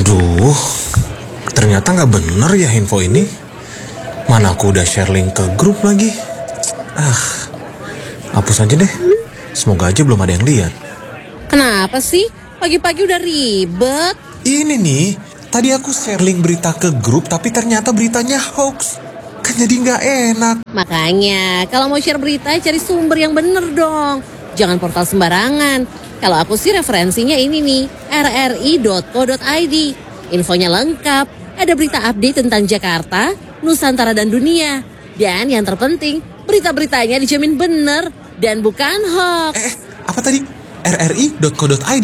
Aduh, ternyata nggak bener ya info ini. Mana aku udah share link ke grup lagi. Hapus aja deh. Semoga aja belum ada yang lihat. Kenapa sih? Pagi-pagi udah ribet. Ini nih, tadi aku share link berita ke grup tapi ternyata beritanya hoax. Kan jadi nggak enak. Makanya, kalau mau share berita, cari sumber yang bener dong. Jangan portal sembarangan. Kalau aku sih referensinya ini nih, rri.co.id. Infonya lengkap, ada berita update tentang Jakarta, Nusantara dan dunia. Dan yang terpenting, berita-beritanya dijamin bener dan bukan hoax. Apa tadi? rri.co.id?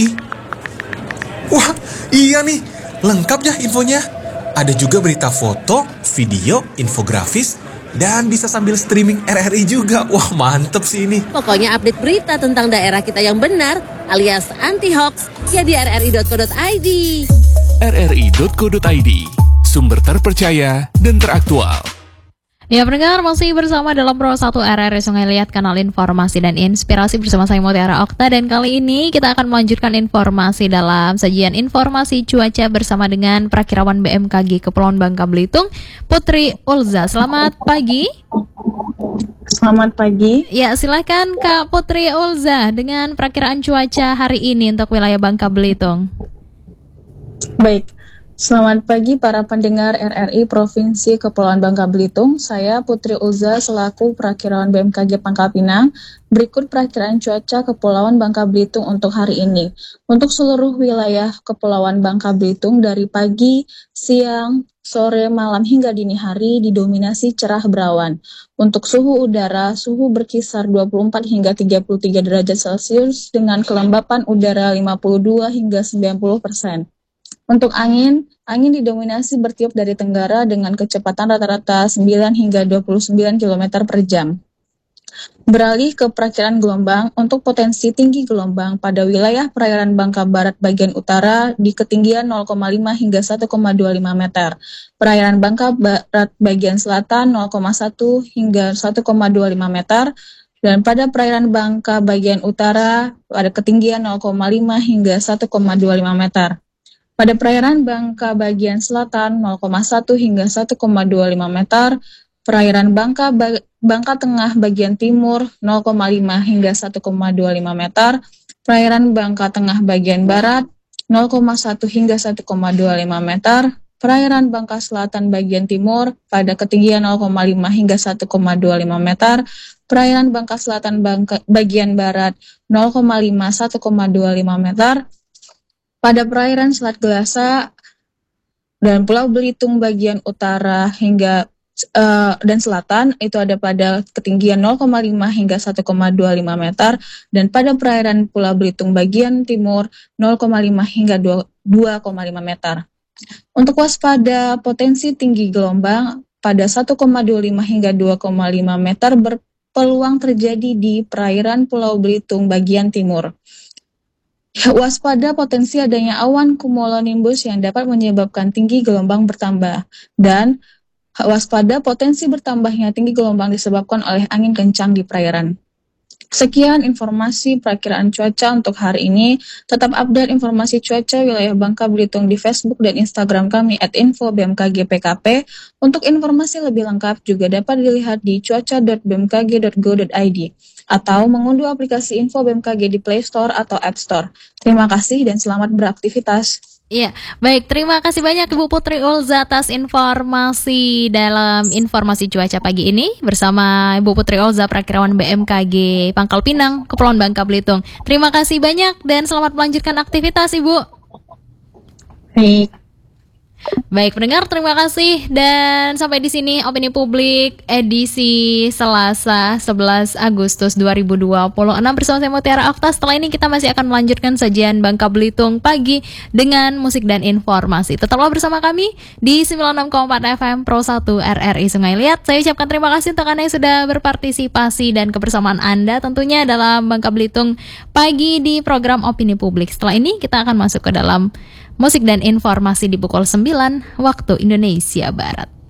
Wah, iya nih, lengkap ya infonya. Ada juga berita foto, video, infografis, dan bisa sambil streaming RRI juga. Wah, mantep sih ini. Pokoknya update berita tentang daerah kita yang benar, alias anti-hoax, ya di rri.co.id. rri.co.id, sumber terpercaya dan teraktual. Ya pendengar, masih bersama dalam Pro 1 RRI Sungai Liat, kanal informasi dan inspirasi bersama saya Mutiara Okta. Dan kali ini kita akan melanjutkan informasi dalam sajian informasi cuaca bersama dengan Prakirawan BMKG Kepulauan Bangka Belitung, Putri Ulza. Selamat pagi. Selamat pagi. Ya, silakan Kak Putri Ulza dengan perakiraan cuaca hari ini untuk wilayah Bangka Belitung. Baik. Selamat pagi para pendengar RRI Provinsi Kepulauan Bangka Belitung. Saya Putri Ulza selaku Prakirawan BMKG Pangkal Pinang. Berikut perakiraan cuaca Kepulauan Bangka Belitung untuk hari ini. Untuk seluruh wilayah Kepulauan Bangka Belitung dari pagi, siang, sore, malam hingga dini hari didominasi cerah berawan. Untuk suhu udara, suhu berkisar 24 hingga 33 derajat Celcius dengan kelembapan udara 52 hingga 90%. Untuk angin didominasi bertiup dari tenggara dengan kecepatan rata-rata 9 hingga 29 km per jam. Beralih ke perakiraan gelombang, untuk potensi tinggi gelombang pada wilayah perairan Bangka Barat bagian utara di ketinggian 0,5 hingga 1,25 meter. Perairan Bangka Barat bagian selatan 0,1 hingga 1,25 meter. Dan pada perairan Bangka bagian utara ada ketinggian 0,5 hingga 1,25 meter. Pada perairan Bangka bagian selatan 0,1 hingga 1,25 meter, perairan Bangka Tengah bagian timur 0,5 hingga 1,25 meter, perairan Bangka Tengah bagian barat 0,1 hingga 1,25 meter, perairan Bangka Selatan bagian timur pada ketinggian 0,5 hingga 1,25 meter, perairan Bangka Selatan bagian barat 0,5 1,25 meter. Pada perairan Selat Gelasa dan Pulau Belitung bagian utara hingga dan selatan itu ada pada ketinggian 0,5 hingga 1,25 meter, dan pada perairan Pulau Belitung bagian timur 0,5 hingga 2,5 meter. Untuk waspada potensi tinggi gelombang pada 1,25 hingga 2,5 meter berpeluang terjadi di perairan Pulau Belitung bagian timur. Waspada potensi adanya awan cumulonimbus yang dapat menyebabkan tinggi gelombang bertambah, dan waspada potensi bertambahnya tinggi gelombang disebabkan oleh angin kencang di perairan. Sekian informasi perakiraan cuaca untuk hari ini. Tetap update informasi cuaca wilayah Bangka Belitung di Facebook dan Instagram kami @info_bmkg_pkp. Untuk informasi lebih lengkap juga dapat dilihat di cuaca.bmkg.go.id atau mengunduh aplikasi Info BMKG di Play Store atau App Store. Terima kasih dan selamat beraktivitas. Iya, baik, terima kasih banyak Ibu Putri Ulza atas informasi dalam informasi cuaca pagi ini bersama Ibu Putri Ulza Prakirawan BMKG Pangkal Pinang, Kepulauan Bangka Belitung. Terima kasih banyak dan selamat melanjutkan aktivitas Ibu. Baik. Baik pendengar, terima kasih dan sampai di sini Opini Publik edisi Selasa 11 Agustus 2026 bersama saya Mutiara Okta. Setelah ini kita masih akan melanjutkan sajian Bangka Belitung pagi dengan musik dan informasi. Tetaplah bersama kami di 96,4 FM Pro 1 RRI Sungai Liat. Saya ucapkan terima kasih untuk Anda yang sudah berpartisipasi dan kebersamaan Anda tentunya dalam Bangka Belitung pagi di program Opini Publik. Setelah ini kita akan masuk ke dalam musik dan informasi di pukul 9 waktu Indonesia Barat.